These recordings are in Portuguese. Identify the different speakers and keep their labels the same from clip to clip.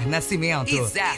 Speaker 1: Nascimento.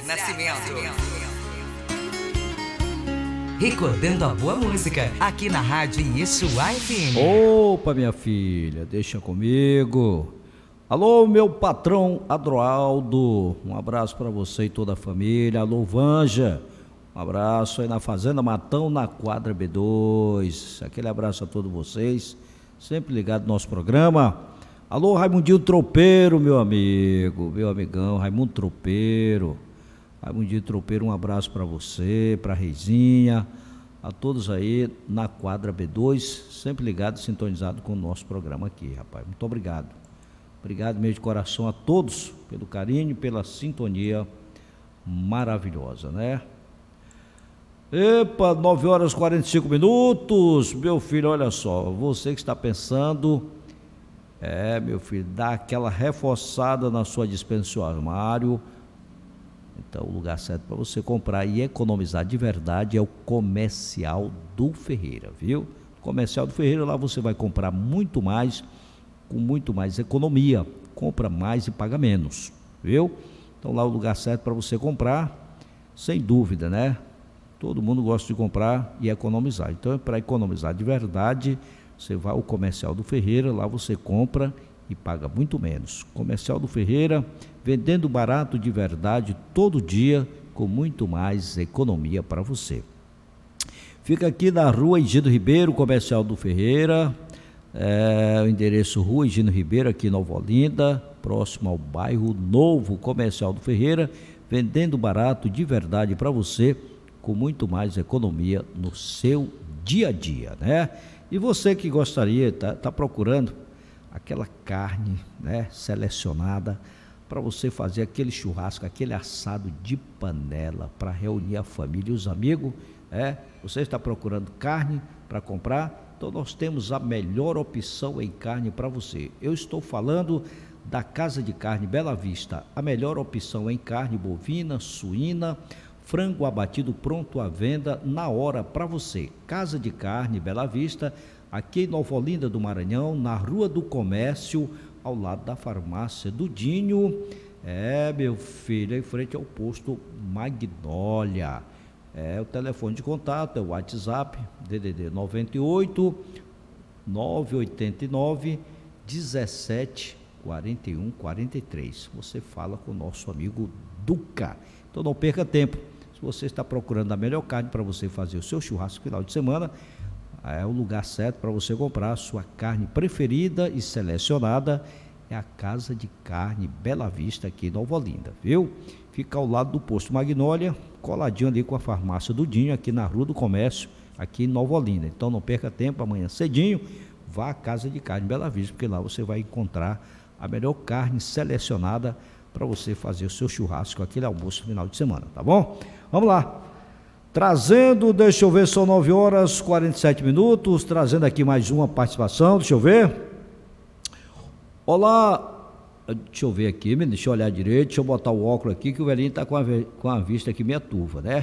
Speaker 1: Recordando a boa música aqui na Rádio Yeshua FM.
Speaker 2: Opa, minha filha, deixa comigo. Alô, meu patrão Adroaldo, um abraço para você e toda a família. Alô, Vanja, um abraço aí na Fazenda Matão, na quadra B2. Aquele abraço a todos vocês, sempre ligado no nosso programa. Alô, Raimundinho Tropeiro, meu amigo, meu amigão, Raimundo Tropeiro. Raimundinho Tropeiro, um abraço para você, para a Reizinha, a todos aí na quadra B2, sempre ligado, sintonizado com o nosso programa aqui, rapaz. Muito obrigado. Obrigado mesmo de coração a todos pelo carinho, pela sintonia maravilhosa, né? Epa, 9h45, meu filho, olha só, você que está pensando, meu filho, dá aquela reforçada na sua dispensa do armário. Então o lugar certo para você comprar e economizar de verdade é o Comercial do Ferreira, viu? Comercial do Ferreira, lá você vai comprar muito mais, com muito mais economia, compra mais e paga menos, viu? Então lá é o lugar certo para você comprar, sem dúvida, né? Todo mundo gosta de comprar e economizar, então para economizar de verdade, você vai ao Comercial do Ferreira, lá você compra e paga muito menos. Comercial do Ferreira, vendendo barato de verdade todo dia, com muito mais economia para você. Fica aqui na Rua Higino Ribeiro, Comercial do Ferreira, o endereço Rua Higino Ribeiro, aqui em Nova Olinda, próximo ao bairro Novo. Comercial do Ferreira, vendendo barato de verdade para você, com muito mais economia no seu dia a dia, né? E você que gostaria, tá procurando aquela carne, né, selecionada para você fazer aquele churrasco, aquele assado de panela para reunir a família e os amigos, você está procurando carne para comprar? Então nós temos a melhor opção em carne para você. Eu estou falando da Casa de Carne Bela Vista, a melhor opção em carne bovina, suína, frango abatido pronto à venda na hora para você. Casa de Carne Bela Vista, aqui em Nova Olinda do Maranhão, na Rua do Comércio, ao lado da farmácia do Dinho, meu filho, em frente ao posto Magnólia. O telefone de contato é o WhatsApp, DDD 98 989 17 41 43. Você fala com o nosso amigo Duca. Então não perca tempo. Se você está procurando a melhor carne para você fazer o seu churrasco final de semana, é o lugar certo para você comprar a sua carne preferida e selecionada. É a Casa de Carne Bela Vista, aqui em Nova Olinda, viu? Fica ao lado do posto Magnólia, coladinho ali com a farmácia do Dinho, aqui na Rua do Comércio, aqui em Nova Olinda. Então não perca tempo, amanhã cedinho, vá à Casa de Carne Bela Vista, porque lá você vai encontrar a melhor carne selecionada para você fazer o seu churrasco, aquele almoço final de semana, tá bom? Vamos lá. Trazendo, deixa eu ver, são 9h47, trazendo aqui mais uma participação, deixa eu ver. Olá, deixa eu ver aqui, deixa eu olhar direito, deixa eu botar o óculos aqui, que o velhinho tá com a vista aqui meia turva, né?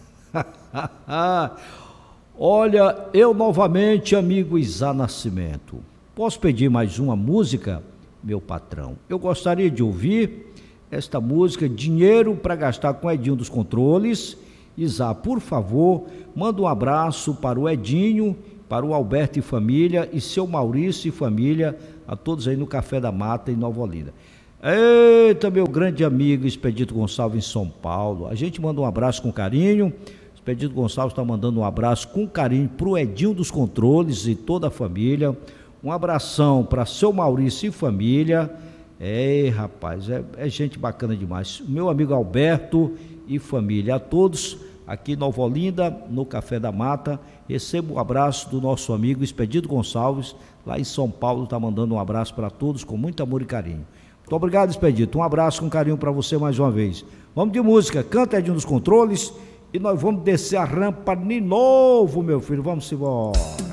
Speaker 2: Olha, eu novamente, amigo Isá Nascimento, posso pedir mais uma música, meu patrão? Eu gostaria de ouvir esta música, Dinheiro para Gastar com Edinho dos Controles. Isá, por favor, manda um abraço para o Edinho, para o Alberto e família, e seu Maurício e família, a todos aí no Café da Mata, em Nova Olinda. Eita, meu grande amigo Expedito Gonçalves, em São Paulo, a gente manda um abraço com carinho. Expedito Gonçalves está mandando um abraço com carinho para o Edinho dos Controles e toda a família. Um abração para seu Maurício e família. Rapaz, é gente bacana demais. Meu amigo Alberto e família, a todos aqui em Nova Olinda, no Café da Mata, recebo um abraço do nosso amigo Expedito Gonçalves, lá em São Paulo, está mandando um abraço para todos com muito amor e carinho. Muito obrigado, Expedito, um abraço com carinho para você mais uma vez. Vamos de música, canta Edinho dos Controles e nós vamos descer a rampa de novo, meu filho, vamos embora.